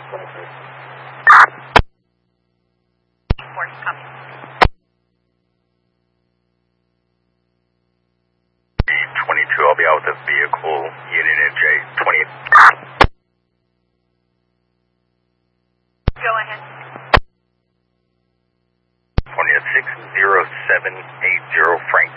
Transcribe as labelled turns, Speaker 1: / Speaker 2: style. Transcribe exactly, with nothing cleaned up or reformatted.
Speaker 1: twenty-two, I'll be out with the vehicle, unit N J twenty.
Speaker 2: Go ahead.
Speaker 1: twenty six zero seven eight zero Frank.